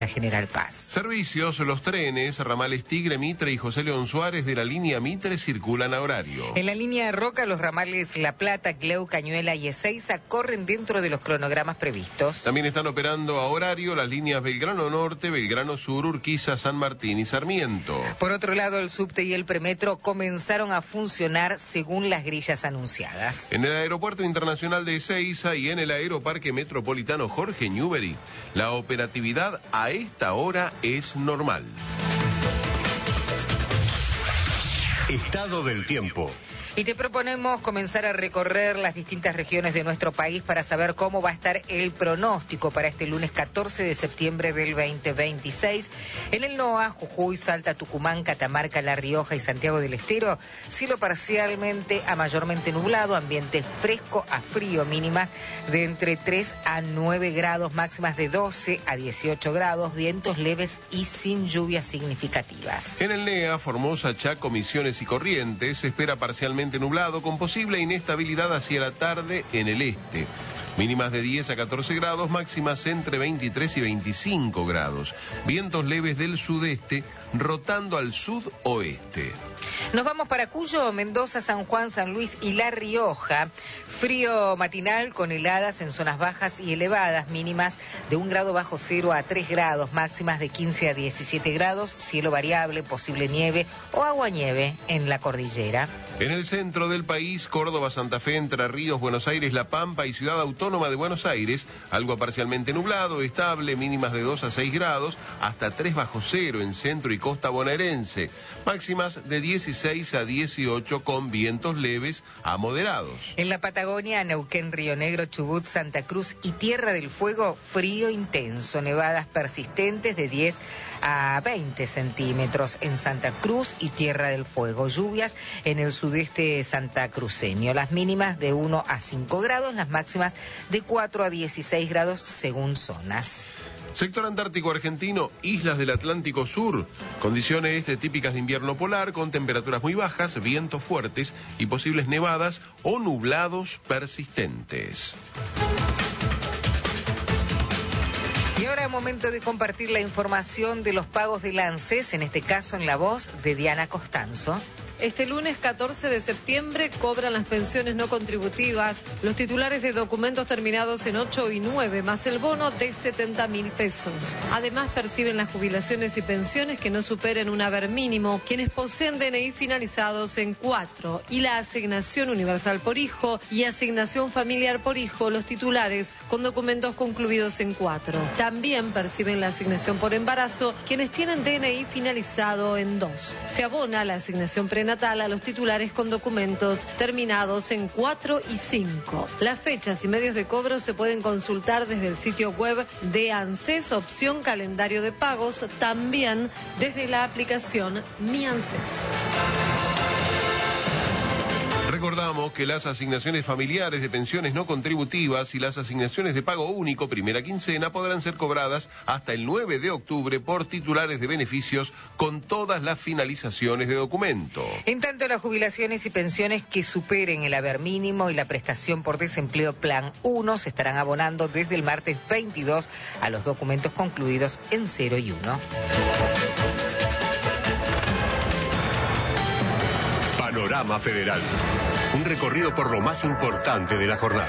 General Paz. Servicios, los trenes, ramales Tigre, Mitre y José León Suárez de la línea Mitre circulan a horario. En la línea Roca, los ramales La Plata, Cleu, Cañuela y Ezeiza corren dentro de los cronogramas previstos. También están operando a horario las líneas Belgrano Norte, Belgrano Sur, Urquiza, San Martín y Sarmiento. Por otro lado, el subte y el premetro comenzaron a funcionar según las grillas anunciadas. En el Aeropuerto Internacional de Ezeiza y en el Aeroparque Metropolitano Jorge Newbery, la operatividad a esta hora es normal. Estado del tiempo. Y te proponemos comenzar a recorrer las distintas regiones de nuestro país para saber cómo va a estar el pronóstico para este lunes 14 de septiembre del 2026. En el NOA, Jujuy, Salta, Tucumán, Catamarca, La Rioja y Santiago del Estero, cielo parcialmente a mayormente nublado, ambiente fresco a frío, mínimas de entre 3 a 9 grados, máximas de 12 a 18 grados, vientos leves y sin lluvias significativas. En el NEA, Formosa, Chaco, Misiones y Corrientes, se espera parcialmente nublado con posible inestabilidad hacia la tarde en el este. Mínimas de 10 a 14 grados, máximas entre 23 y 25 grados. Vientos leves del sudeste rotando al sudoeste. Nos vamos para Cuyo, Mendoza, San Juan, San Luis y La Rioja. Frío matinal con heladas en zonas bajas y elevadas, mínimas de 1 grado bajo cero a 3 grados, máximas de 15 a 17 grados, cielo variable, posible nieve o aguanieve en la cordillera. En el centro del país, Córdoba, Santa Fe, Entre Ríos, Buenos Aires, La Pampa y Ciudad Autónoma de Buenos Aires, algo parcialmente nublado, estable, mínimas de 2 a 6 grados, hasta 3 bajo cero en centro y costa bonaerense, máximas de 16 a 18 con vientos leves a moderados. En la Patagonia, Neuquén, Río Negro, Chubut, Santa Cruz y Tierra del Fuego, frío intenso, nevadas persistentes de 10 a 20 centímetros en Santa Cruz y Tierra del Fuego, lluvias en el sudeste santacruceño, las mínimas de 1 a 5 grados, las máximas de 4 a 16 grados según zonas. Sector Antártico Argentino, islas del Atlántico Sur, condiciones típicas de invierno polar con temperaturas muy bajas, vientos fuertes y posibles nevadas o nublados persistentes. Y ahora es momento de compartir la información de los pagos del ANSES, en este caso en la voz de Diana Costanzo. Este lunes 14 de septiembre cobran las pensiones no contributivas los titulares de documentos terminados en 8 y 9, más el bono de 70.000 pesos. Además perciben las jubilaciones y pensiones que no superen un haber mínimo, quienes poseen DNI finalizados en 4, y la asignación universal por hijo y asignación familiar por hijo los titulares con documentos concluidos en 4. También perciben la asignación por embarazo quienes tienen DNI finalizado en 2. Se abona la asignación prenatal a los titulares con documentos terminados en 4 y 5. Las fechas y medios de cobro se pueden consultar desde el sitio web de ANSES, opción calendario de pagos, también desde la aplicación Mi ANSES. Recordamos que las asignaciones familiares de pensiones no contributivas y las asignaciones de pago único primera quincena podrán ser cobradas hasta el 9 de octubre por titulares de beneficios con todas las finalizaciones de documento. En tanto, las jubilaciones y pensiones que superen el haber mínimo y la prestación por desempleo Plan 1 se estarán abonando desde el martes 22 a los documentos concluidos en 0 y 1. Panorama Federal. Un recorrido por lo más importante de la jornada.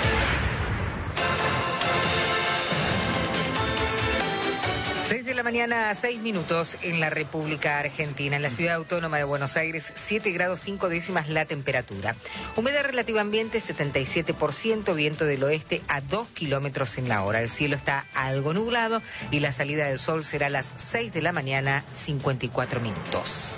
6 de la mañana, 6 minutos en la República Argentina. En la ciudad autónoma de Buenos Aires, 7 grados 5 décimas la temperatura. Humedad relativa ambiente, 77%, viento del oeste a 2 kilómetros en la hora. El cielo está algo nublado y la salida del sol será a las 6 de la mañana, 54 minutos.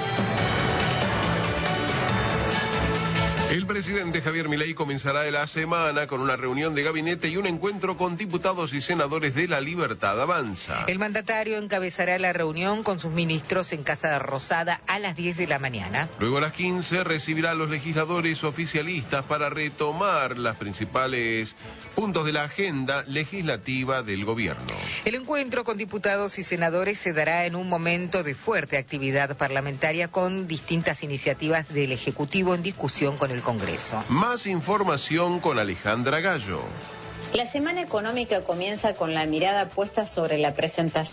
El presidente Javier Milei comenzará la semana con una reunión de gabinete y un encuentro con diputados y senadores de La Libertad Avanza. El mandatario encabezará la reunión con sus ministros en Casa Rosada a las 10 de la mañana. Luego a las 15 recibirá a los legisladores oficialistas para retomar los principales puntos de la agenda legislativa del gobierno. El encuentro con diputados y senadores se dará en un momento de fuerte actividad parlamentaria con distintas iniciativas del Ejecutivo en discusión con el Congreso. Más información con Alejandra Gallo. La semana económica comienza con la mirada puesta sobre la presentación